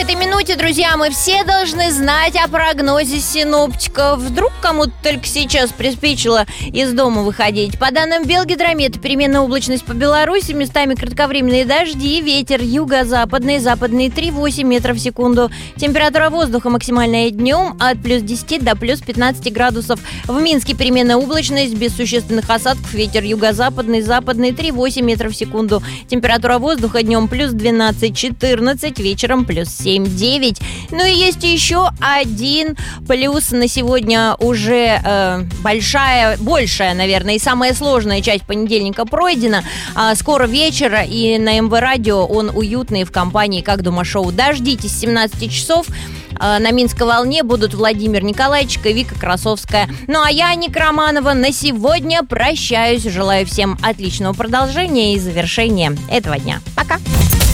этой минуте, друзья, мы все должны знать о прогнозе синоптиков. Вдруг кому-то только сейчас приспичило из дома выходить. По данным Белгидромета, переменная облачность по Беларуси, местами кратковременные дожди, ветер юго-западный, западный 3,8 метров в секунду. Температура воздуха максимальная днем от плюс 10 до плюс 15 градусов. В Минске переменная облачность, без существенных осадков, ветер юго-западный, западный 3,8 метров в секунду. Температура воздуха днем плюс 12-14, вечером плюс 7-9. Ну и есть еще один плюс. На сегодня уже большая, наверное, и самая сложная часть понедельника пройдена. Скоро вечер, и на МВ Радио он уютный в компании «Как дома» шоу. Дождитесь 17 часов. На Минской волне будут Владимир Николаевич и Вика Красовская. Ну а я, Ника Романова, на сегодня прощаюсь. Желаю всем отличного продолжения и завершения этого дня. Пока!